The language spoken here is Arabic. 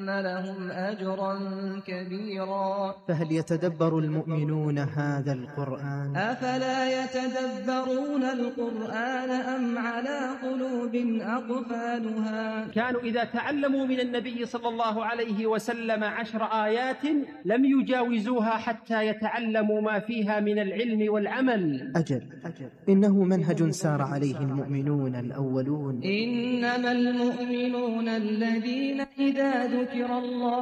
وأن لهم أجرا كبيرا. فهل يتدبر المؤمنون هذا القرآن؟ أفلا يتدبرون القرآن أم على قلوب أقفالها؟ كانوا إذا تعلموا من النبي صلى الله عليه وسلم 10 آيات لم يجاوزوها حتى يتعلموا ما فيها من العلم والعمل. أجل إنه منهج سار عليه المؤمنون الأولون. إنما المؤمنون الذين إذا ذكر الله